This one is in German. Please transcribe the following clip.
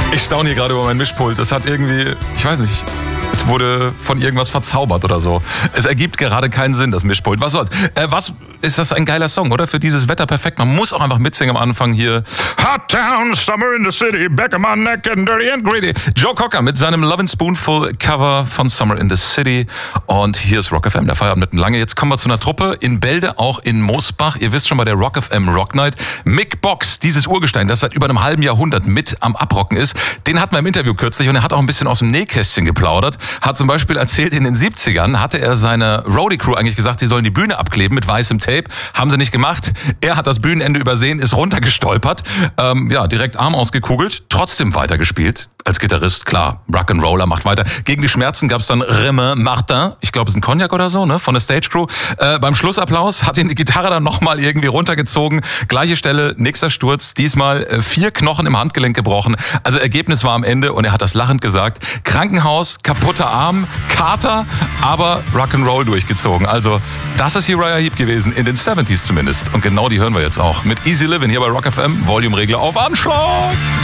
Ich staune hier gerade über mein Mischpult. Das hat irgendwie, ich weiß nicht, es wurde von irgendwas verzaubert oder so. Es ergibt gerade keinen Sinn, das Mischpult. Was soll's? Was ist das ein geiler Song, oder? Für dieses Wetter perfekt. Man muss auch einfach mitsingen am Anfang hier. Hot Town, Summer in the City, back of my neck and dirty and greedy. Joe Cocker mit seinem Lovin' Spoonful Cover von Summer in the City. Und hier ist Rock FM, der Feierabend mitten lange. Jetzt kommen wir zu einer Truppe in Bälde, auch in Mosbach. Ihr wisst schon bei der Rock FM Rock Night. Mick Box, dieses Urgestein, das seit über einem halben Jahrhundert mit am Abrocken ist, den hatten wir im Interview kürzlich und er hat auch ein bisschen aus dem Nähkästchen geplaudert. Hat zum Beispiel erzählt, in den 70ern hatte er seiner Roadie-Crew eigentlich gesagt, sie sollen die Bühne abkleben mit weißem Tape. Haben sie nicht gemacht. Er hat das Bühnenende übersehen, ist runtergestolpert. Direkt Arm ausgekugelt, trotzdem weitergespielt. Als Gitarrist, klar, Rock'n'Roller, macht weiter. Gegen die Schmerzen gab es dann Raymond Martin, ich glaube es ist ein Cognac oder so, ne, von der Stage Crew. Beim Schlussapplaus hat ihn die Gitarre dann nochmal irgendwie runtergezogen. Gleiche Stelle, nächster Sturz, diesmal 4 Knochen im Handgelenk gebrochen. Also Ergebnis war am Ende und er hat das lachend gesagt. Krankenhaus, kaputter Arm, Kater, aber Rock'n'Roll durchgezogen. Also das ist Uriah Heep gewesen, in den 70s zumindest. Und genau die hören wir jetzt auch mit Easy Livin' hier bei Rock FM. Volume-Regler auf Anschlag!